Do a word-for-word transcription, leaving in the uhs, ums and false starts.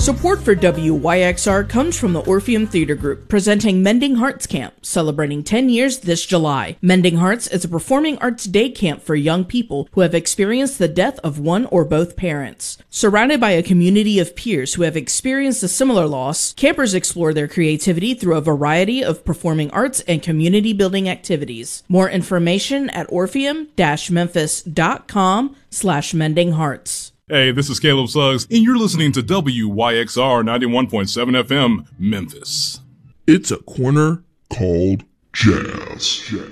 Support for W Y X R comes from the Orpheum Theater Group, presenting Mending Hearts Camp, celebrating ten years this July. Mending Hearts is a performing arts day camp for young people who have experienced the death of one or both parents. Surrounded by a community of peers who have experienced a similar loss, campers explore their creativity through a variety of performing arts and community building activities. More information at orpheum-memphis.com slash mending hearts. Hey, this is Caleb Suggs, and you're listening to W Y X R ninety-one point seven F M, Memphis. It's a corner called Jazz.